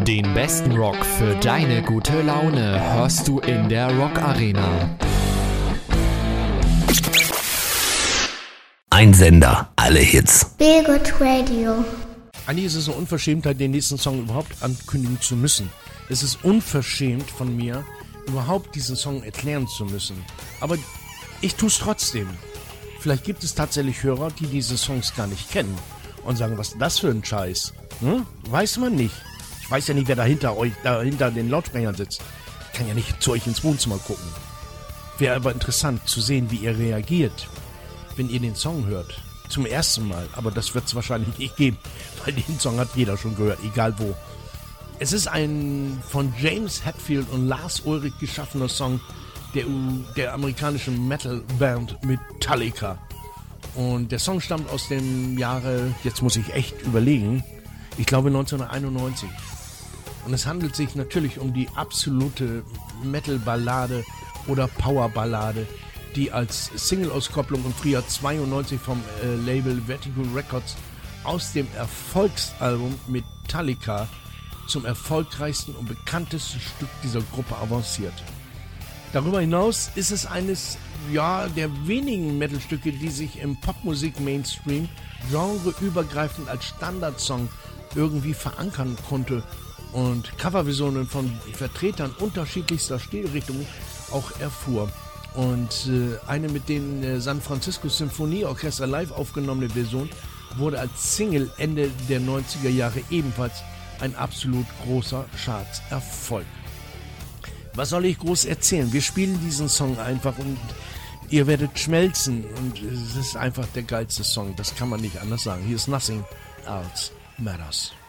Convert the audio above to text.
Den besten Rock für deine gute Laune hörst du in der Rock Arena. Ein Sender, alle Hits. Feel Good Radio. Eigentlich ist es eine Unverschämtheit, den nächsten Song überhaupt ankündigen zu müssen. Es ist unverschämt von mir, überhaupt diesen Song erklären zu müssen. Aber ich tue es trotzdem. Vielleicht gibt es tatsächlich Hörer, die diese Songs gar nicht kennen und sagen, was ist das für ein Scheiß? Weiß man nicht. Ich weiß ja nicht, wer dahinter den Lautsprechern sitzt. Ich kann ja nicht zu euch ins Wohnzimmer gucken. Wäre aber interessant zu sehen, wie ihr reagiert, wenn ihr den Song hört. Zum ersten Mal. Aber das wird es wahrscheinlich nicht geben, weil den Song hat jeder schon gehört, egal wo. Es ist ein von James Hetfield und Lars Ulrich geschaffener Song der amerikanischen Metal-Band Metallica. Und der Song stammt aus dem Jahre, jetzt muss ich echt überlegen, ich glaube 1991. Und es handelt sich natürlich um die absolute Metal-Ballade oder Power-Ballade, die als Single-Auskopplung im Frühjahr 92 vom Label Vertigo Records aus dem Erfolgsalbum Metallica zum erfolgreichsten und bekanntesten Stück dieser Gruppe avanciert. Darüber hinaus ist es eines der wenigen Metal-Stücke, die sich im Popmusik-Mainstream genreübergreifend als Standardsong irgendwie verankern konnte und Coverversionen von Vertretern unterschiedlichster Stilrichtungen auch erfuhr. Und eine mit den San Francisco Symphonieorchester live aufgenommene Version wurde als Single Ende der 90er Jahre ebenfalls ein absolut großer Chartserfolg. Was soll ich groß erzählen? Wir spielen diesen Song einfach und ihr werdet schmelzen und es ist einfach der geilste Song. Das kann man nicht anders sagen. Hier ist Nothing Else Matters.